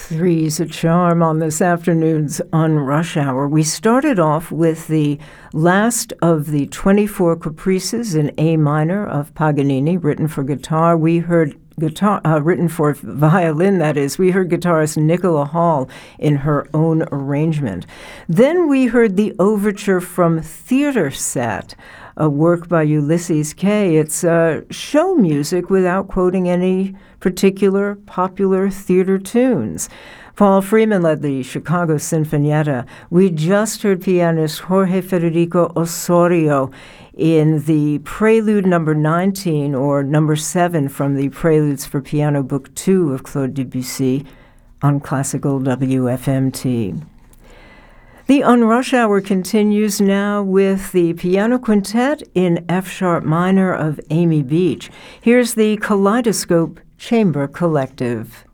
Three's a charm on this afternoon's On Rush Hour. We started off with the last of the 24 caprices in A minor of Paganini, written for guitar. We heard written for violin, that is. We heard guitarist Nicola Hall in her own arrangement. Then we heard the overture from Theater Set, a work by Ulysses Kay. It's show music without quoting any particular popular theater tunes. Paul Freeman led the Chicago Sinfonietta. We just heard pianist Jorge Federico Osorio in the Prelude number 19, or number 7 from the Preludes for Piano Book 2 of Claude Debussy on classical WFMT. The On Rush Hour continues now with the piano quintet in F-sharp minor of Amy Beach. Here's the Kaleidoscope Chamber Collective.